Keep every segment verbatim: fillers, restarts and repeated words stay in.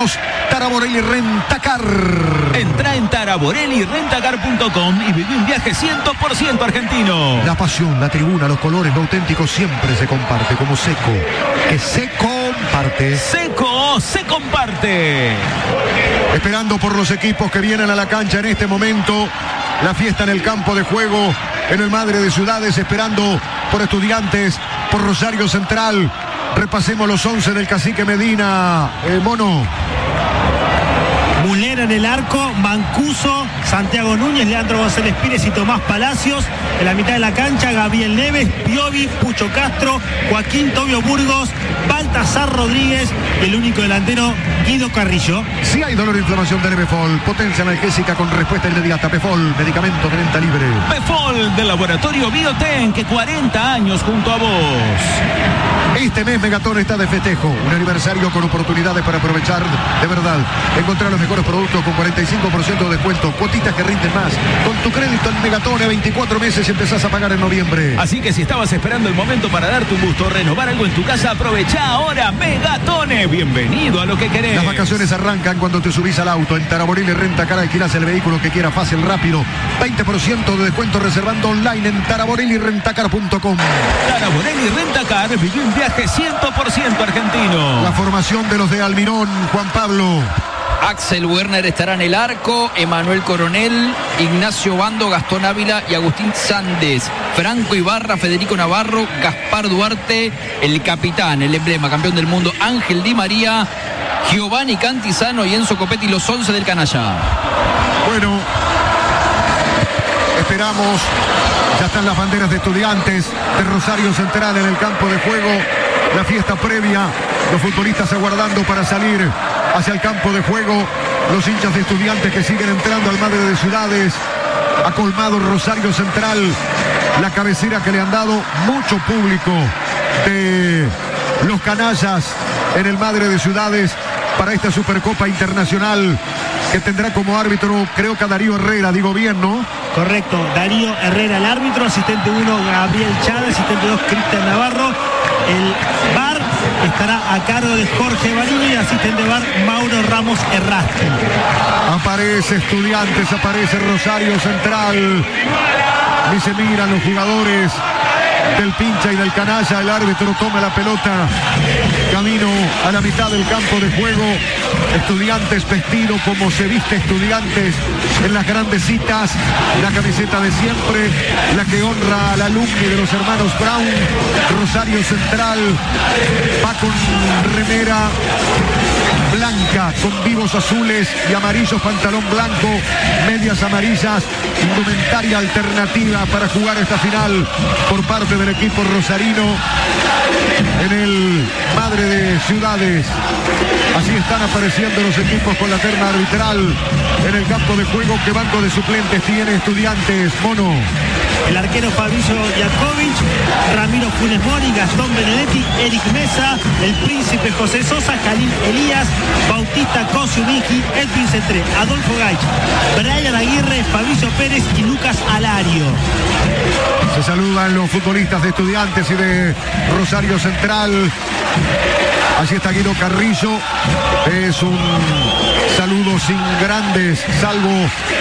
Somos Taraborelli Rentacar. Entra en taraborelli rentacar punto com y vive un viaje cien por ciento argentino. La pasión, la tribuna, los colores, lo auténtico siempre se comparte como Seco. Que se comparte. Seco se comparte. Esperando por los equipos que vienen a la cancha en este momento. La fiesta en el campo de juego en el Madre de Ciudades, esperando por Estudiantes, por Rosario Central. Repasemos los once del Cacique Medina. Eh, Mono. Mulera en el arco, Mancuso, Santiago Núñez, Leandro González Pires y Tomás Palacios. En la mitad de la cancha, Gabriel Neves, Piovi, Pucho Castro, Joaquín Tobio Burgos, Baltasar Rodríguez y el único delantero, Guido Carrillo. Si hay dolor e inflamación de Befol, potencia analgésica con respuesta inmediata. Befol, medicamento de venta libre. Befol del laboratorio Bioten, que cuarenta años junto a vos. Este mes Megatón está de festejo, un aniversario con oportunidades para aprovechar de verdad. Encontrar los mejores productos con cuarenta y cinco por ciento de descuento, cuotitas que rinden más. Con tu crédito en Megatón a veinticuatro meses y empezás a pagar en noviembre. Así que si estabas esperando el momento para darte un gusto o renovar algo en tu casa, aprovecha ahora Megatone. Bienvenido a lo que querés. Las vacaciones arrancan cuando te subís al auto. En Taraborelli Rentacar alquilás el vehículo que quieras, fácil, rápido. veinte por ciento de descuento reservando online en taraborelli rentacar punto com. Taraborelli Rentacar vivió un viaje cien por ciento argentino. La formación de los de Almirón, Juan Pablo. Axel Werner estará en el arco, Emanuel Coronel, Ignacio Bando, Gastón Ávila y Agustín Sández. Franco Ibarra, Federico Navarro, Gaspar Duarte, el capitán, el emblema, campeón del mundo, Ángel Di María, Giovanni Cantizano y Enzo Copetti, los once del canalla. Bueno, esperamos, ya están las banderas de Estudiantes, de Rosario Central en el campo de juego, la fiesta previa, los futbolistas aguardando para salir hacia el campo de juego, los hinchas de Estudiantes que siguen entrando al Madre de Ciudades. Ha colmado Rosario Central la cabecera que le han dado mucho público de los canallas en el Madre de Ciudades para esta Supercopa Internacional que tendrá como árbitro, creo que a Darío Herrera, digo bien, ¿no? Correcto, Darío Herrera el árbitro, asistente uno Gabriel Chávez, asistente dos Cristian Navarro. El V A R estará a cargo de Jorge Barino y asistente V A R Mauro Ramos Errasti. Aparece Estudiantes, aparece Rosario Central. Ni se miran los jugadores del pincha y del canalla. El árbitro toma la pelota, camino a la mitad del campo de juego. Estudiantes vestido como se viste Estudiantes en las grandes citas, la camiseta de siempre, la que honra al alumni de los hermanos Brown. Rosario Central va con remera blanca con vivos azules y amarillos, pantalón blanco, medias amarillas, indumentaria alternativa para jugar esta final por parte del equipo rosarino en el Madre de Ciudades. Así están apareciendo los equipos con la terna arbitral en el campo de juego. ¿Qué banco de suplentes tiene Estudiantes, Mono? El arquero Fabricio Yakovic, Ramiro Funes Mori, Gastón Benedetti, Eric Mesa, el príncipe José Sosa, Jalil Elías, Bautista Cosio Miki, Edwin Cetré, Adolfo Gaich, Brian Aguirre, Fabricio Pérez y Lucas Alario. Se saludan los futbolistas de Estudiantes y de Rosario Central. Allí está Guido Carrillo. Es un saludo sin grandes, salvo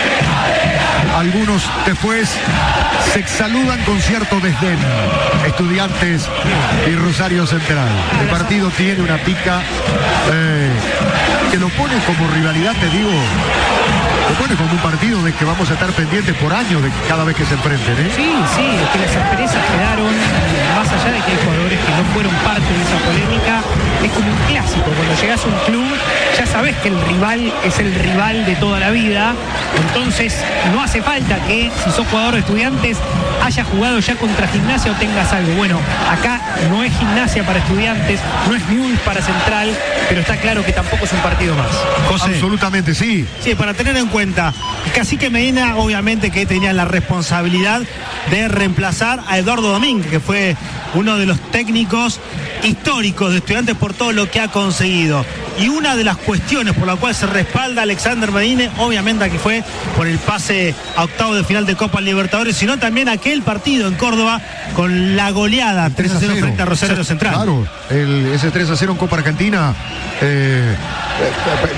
algunos después se saludan con cierto desdén. Estudiantes y Rosario Central. El partido tiene una pica eh, que lo pone como rivalidad, te digo. Lo pone como un partido de que vamos a estar pendientes por años de cada vez que se enfrenten, ¿eh? Sí, sí, es que las asperezas quedaron, más allá de que hay jugadores que no fueron parte de esa polémica, es como un clásico. Cuando llegas a un club, ya sabes que el rival es el rival de toda la vida, entonces no hace falta que, si sos jugador de Estudiantes, hayas jugado ya contra Gimnasia o tengas algo. Bueno, acá no es Gimnasia para Estudiantes, no es Newell's para Central, pero está claro que tampoco es un partido más. José. Absolutamente, sí. Sí, para tener en cuenta, el Cacique Medina obviamente que tenía la responsabilidad de reemplazar a Eduardo Domínguez, que fue uno de los técnicos históricos de Estudiantes por todo lo que ha conseguido. Y una de las cuestiones por la cual se respalda a Alexander Medina, obviamente que fue por el pase a octavo de final de Copa Libertadores, sino también aquel partido en Córdoba con la goleada tres a cero frente a Rosario Central. Claro, el, ese tres a cero en Copa Argentina. Eh,